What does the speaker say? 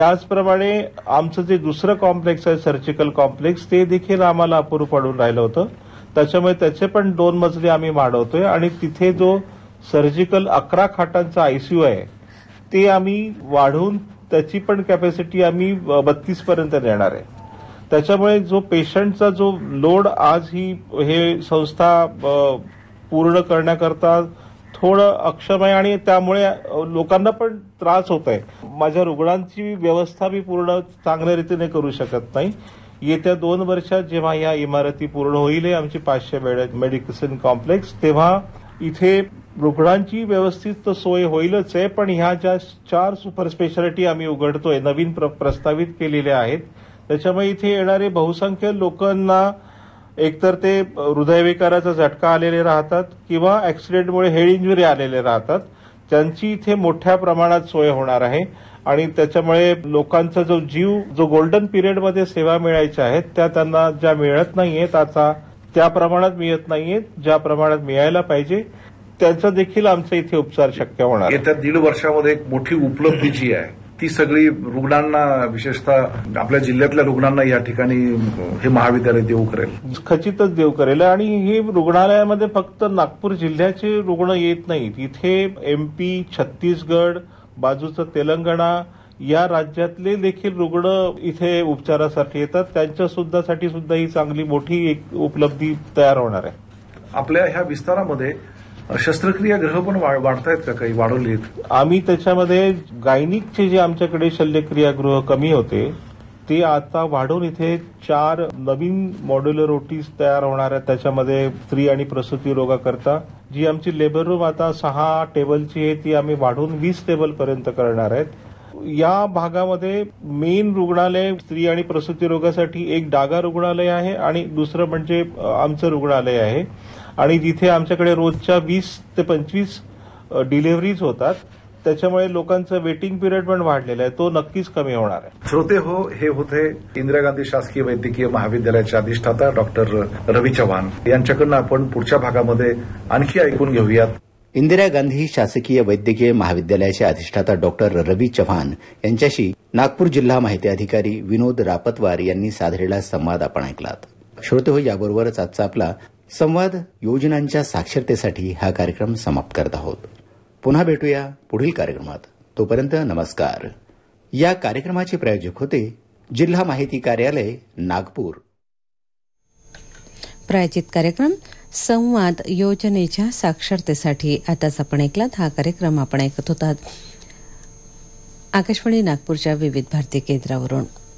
त्याचप्रमाणे आमचं जे दुसरं कॉम्प्लेक्स आहे सर्जिकल कॉम्प्लेक्स ते देखील आम्हाला अपुरं पडून राहिलं होतं. त्याच्यामुळे त्याचे पण 2 मजले आम्ही वाढवतोय आणि तिथे जो सर्जिकल 11 खाटांचा आयसीयू आहे ते आम्ही वाढवून त्याची पण कॅपॅसिटी आम्ही 32 पर्यंत नेणार आहे. त्याच्यामुळे जो पेशंटचा जो लोड आज हे संस्था पूर्ण करण्याकरता थोडं अक्षम आहे आणि त्यामुळे लोकांना पण त्रास होत आहे. माझ्या रुग्णांची व्यवस्था मी पूर्ण चांगल्या रीतीने करू शकत नाही. येत्या 2 वर्षात जेव्हा या इमारती पूर्ण होईल आमची 500 मेडिसिन कॉम्प्लेक्स, तेव्हा इथे रुग्णांची व्यवस्थित सोय होईलच आहे. पण ह्या ज्या 4 सुपर स्पेशालिटी आम्ही उघडतोय नवीन प्रस्तावित केलेल्या आहेत त्याच्यामुळे इथे येणारे बहुसंख्य लोकांना एकतर ते हृदयविकाराचा झटका आलेले राहतात किंवा ऍक्सिडेंटमुळे हेड इंजुरी आलेले राहतात. त्यांची इथे मोठ्या प्रमाणात सोय होणार आहे आणि त्याच्यामुळे लोकांचा जो गोल्डन पिरियडमध्ये सेवा मिळायच्या आहेत त्या त्यांना ज्या मिळत नाहीयेत आता त्या प्रमाणात मिळत नाहीयेत, ज्या प्रमाणात मिळायला पाहिजे त्याचा देखील आमचा इथे उपचार शक्य होणार. येत्या 1.5 वर्षामध्ये एक मोठी उपलब्धी जी आहे ती सगळी रुग्णांना, विशेषतः आपल्या जिल्ह्यातल्या रुग्णांना या ठिकाणी हे महाविद्यालय देऊ करेल. खचितच देऊ करेल आणि हे रुग्णालयामध्ये फक्त नागपूर जिल्ह्याचे रुग्ण येत नाहीत. इथे एमपी, छत्तीसगड, बाजूचं तेलंगणा या राज्यातले देखील रुग्ण इथे उपचारासाठी येतात. त्यांच्या सुद्धा ही चांगली मोठी एक उपलब्धी तयार होणार आहे. आपल्या ह्या विस्तारामध्ये शस्त्रक्रिया गृह पण वाढतायत का, काही वाढवलीत? आम्ही त्याच्यामध्ये गायनिकचे जे आमच्याकडे शल्यक्रियागृह कमी होते ते आता वाढवून इथे 4 नवीन मॉड्युलर ओटीज तयार होणार आहेत. त्याच्यामध्ये स्त्री आणि प्रसूती रोगाकरता जी आमची लेबर रूम आता 6 टेबलची आहे ती आम्ही वाढवून 20 टेबलपर्यंत करणार आहेत. या भागामध्ये मेन रुग्णालय स्त्री आणि प्रसूती रोगासाठी एक डागा रुग्णालय आहे आणि दुसरं म्हणजे आमचं रुग्णालय आहे आणि जिथे आमच्याकडे रोजच्या 20 ते 25 डिलिव्हरीज होतात. त्याच्यामुळे लोकांचं वेटिंग पिरियड पण वाढलेला आहे, तो नक्कीच कमी होणार आहे. श्रोते हो, हे होते इंदिरा गांधी शासकीय वैद्यकीय महाविद्यालयाचे अधिष्ठाता डॉक्टर रवी चव्हाण. यांच्याकडून आपण पुढच्या भागामध्ये आणखी ऐकून घेऊयात. इंदिरा गांधी शासकीय वैद्यकीय महाविद्यालयाचे अधिष्ठाता डॉक्टर रवी चव्हाण यांच्याशी नागपूर जिल्हा माहिती अधिकारी विनोद रापतवार यांनी साधलेला संवाद आपण ऐकलात. श्रोते हो, याबरोबरच आजचा आपला संवाद योजनांच्या साक्षरतेसाठी हा कार्यक्रम समाप्त करत आहोत. पुन्हा भेटूया पुढील कार्यक्रमात. तोपर्यंत नमस्कार. या कार्यक्रमाचे प्रायोजक होते जिल्हा माहिती कार्यालय नागपूर. प्रायोजित कार्यक्रम संवाद योजनेच्या साक्षरतेसाठी. आताच आपण ऐकलात. हा कार्यक्रम आपण ऐकत होतात आकाशवाणी नागपूरच्या विविध भारती केंद्रावरून.